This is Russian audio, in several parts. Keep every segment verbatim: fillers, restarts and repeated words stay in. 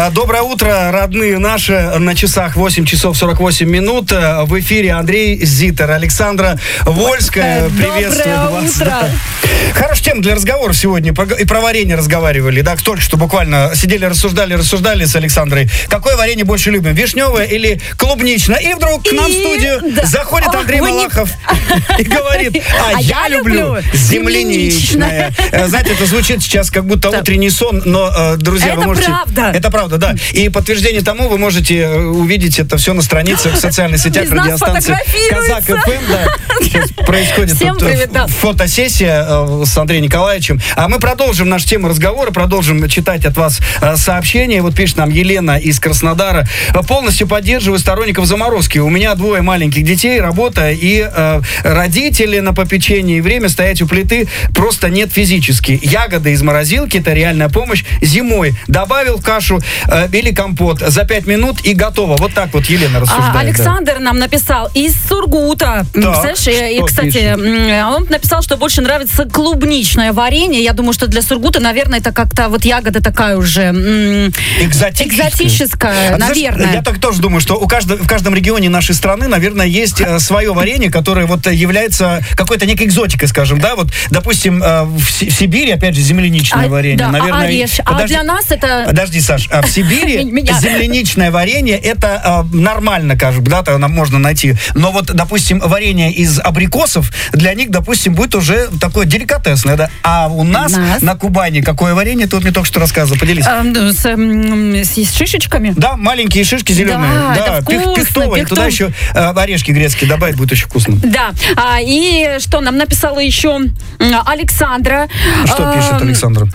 Доброе утро, родные наши. На часах восемь часов сорок восемь минут. В эфире Андрей Зитер, Александра Вольская. Приветствую Доброе вас. утро. Да. Хорошая тема для разговора сегодня. И про варенье разговаривали. Да, только что буквально сидели, рассуждали, рассуждали с Александрой. Какое варенье больше любим? Вишневое или клубничное? И вдруг к нам в студию да. заходит О, Андрей Малахов не... и говорит: а, а я, я люблю земляничное. Знаете, это звучит сейчас как будто да. утренний сон, но, друзья, это вы можете... правда. Это правда, да. И подтверждение тому вы можете увидеть это все на страницах в социальных сетях радиостанции Казак эф эм. Да. Сейчас происходит Всем тут привет, да. фотосессия с Андреем Николаевичем. А мы продолжим нашу тему разговора, продолжим читать от вас сообщения. Вот пишет нам Елена из Краснодара. Полностью поддерживаю сторонников заморозки. У меня двое маленьких детей, работа и э, родители на попечении. И время стоять у плиты просто нет физически. Ягоды из морозилки — это реальная помощь. Зимой добавил кашу э, или компот за пять минут и готово. Вот так вот Елена рассуждает. А, Александр да. нам написал из Сургута. Так, и, кстати, пишет? Он написал, что больше нравится клубничное варенье. Я думаю, что для Сургута, наверное, это как-то вот ягода такая уже м- экзотическая, экзотическая а, наверное. Знаешь, я так тоже думаю, что у каждого, в каждом регионе нашей страны, наверное, есть э, свое варенье, которое вот является какой-то некой экзотикой, скажем, да, вот, допустим, э, в, Си- в Сибири, опять же, земляничное а, варенье, да, наверное. А, ореш, подожди, а для нас это... Подожди, Саш, а в Сибири земляничное варенье это э, нормально, кажется, да, то нам можно найти. Но вот, допустим, варенье из абрикосов для них, допустим, будет уже такое деликатесное, да. А у нас, нас? на Кубани какое варенье? Ты вот мне только что рассказывал, поделись. А, с, с, с шишечками? Да, маленькие шишки зеленые. Да, да, это вкусно, пихтовые. пихтов... Туда еще э, орешки грецкие добавить, будет очень вкусно. Да. А, и что нам написала еще Александра. Что а, пишет Александра?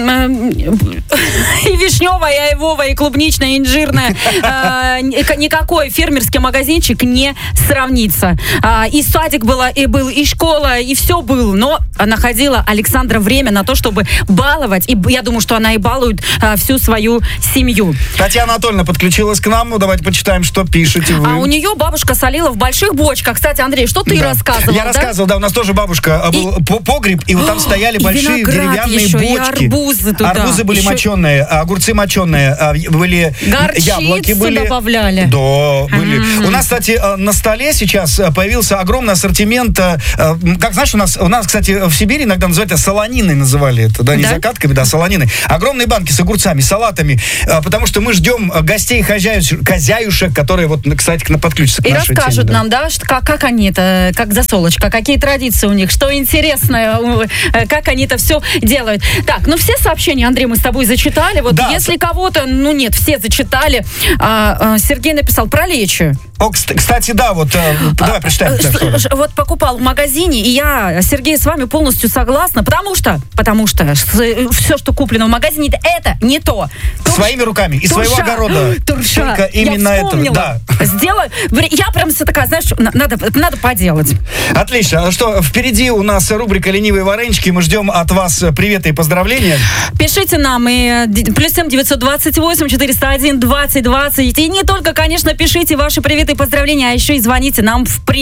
И вишневая, и айвовая, и клубничная, и инжирная. Никакой фермерский магазинчик не сравнится. И садик была, и был, и школа, и все было. Но находила Александра время на то, чтобы баловать. И я думаю, что она и балует всю свою семью. Татьяна Анатольевна подключилась к нам. Ну, давайте почитаем, что пишете вы. А у нее бабушка солила в больших бочках. Кстати, Андрей, что ты да. рассказывал? Я да? рассказывал, да, у нас тоже бабушка был и... погреб, и вот там стояли и большие деревянные еще, бочки. И арбузы туда. Арбузы были еще... моченые, огурцы моченые, были горчицу яблоки были. добавляли. Да, были. Mm-hmm. У нас, кстати, на столе сейчас появился огромный ассортимент. Как знаешь, у нас, у нас, кстати, в Сибири иногда называют это солониной, называли это, да, не да? закатками, да, солониной. Огромные банки с огурцами, салатами, потому что мы ждем гостей, хозяюшек, хозяюшек, которые вот, кстати, подключатся к и нашей расскажут теме, да. нам, да, что, как, как они это, как засолочка, какие традиции у них, что интересное, как они это все делают. Так, ну все сообщения, Андрей, мы с тобой зачитали. Вот да. Если кого-то, ну нет, все зачитали. А, а, Сергей написал про лечо. О, кстати, да, вот, э, давай прочитаем. А, вот покупал в магазине, и я, Сергей, с вами полностью согласна, потому что, потому что все, что куплено в магазине, это не то. Турш... Своими руками, из Турша. своего огорода. Турша. Только именно я вспомнила. это, да. Сделаю. Я прям все такая, знаешь, надо, надо поделать. Отлично. Что, впереди у нас рубрика «Ленивые варенички». Мы ждем от вас привета и поздравления. Пишите нам и плюс семь девятьсот двадцать восемь четыреста один двадцать двадцать. И не только, конечно, пишите ваши приветы и поздравления, а еще и звоните нам в прямой